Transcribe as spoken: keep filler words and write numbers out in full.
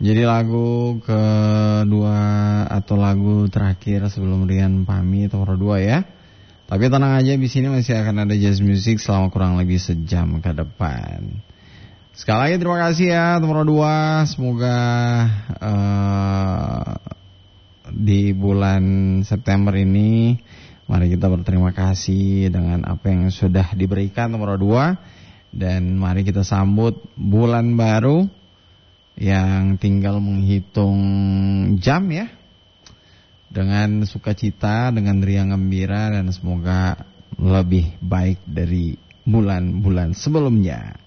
Jadi lagu kedua atau lagu terakhir sebelum Rian pamit nomor dua ya. Tapi tenang aja, di sini masih akan ada jazz music selama kurang lebih sejam ke depan. Sekali lagi terima kasih ya nomor dua. Semoga uh, di bulan September ini mari kita berterima kasih dengan apa yang sudah diberikan nomor dua. Dan mari kita sambut bulan baru yang tinggal menghitung jam ya, dengan sukacita, dengan riang gembira, dan semoga lebih baik dari bulan-bulan sebelumnya.